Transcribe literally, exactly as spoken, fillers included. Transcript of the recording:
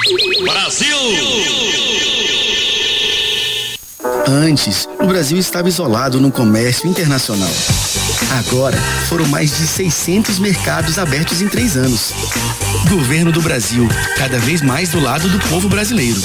Brasil! Antes, o Brasil estava isolado no comércio internacional. Agora, foram mais de seiscentos mercados abertos em três anos. Governo do Brasil, cada vez mais do lado do povo brasileiro.